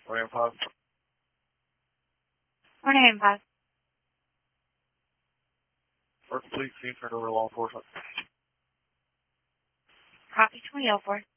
25. Morning, 5. Work complete. Scene turned over to law enforcement. Copy 2004.